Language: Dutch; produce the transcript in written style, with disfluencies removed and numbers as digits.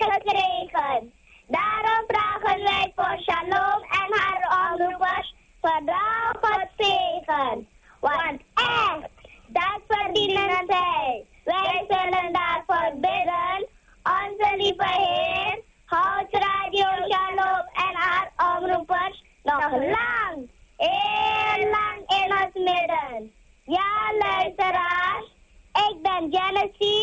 gekregen. Daarom vragen wij voor Shalom en haar omroepers vooral Gods zegen. Want echt, dat verdienen zij. Wij zullen daarvoor bidden. Onze lieve Heer, houd Radio Shalom en haar omroepers nog lang, heel lang in ons midden. Ja, luisteraars, ik ben Genesis.